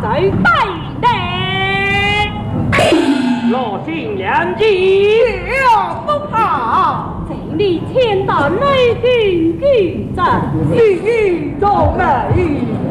在带内， 落尽良机， 不怕。这里千打内定记战， 第一周美。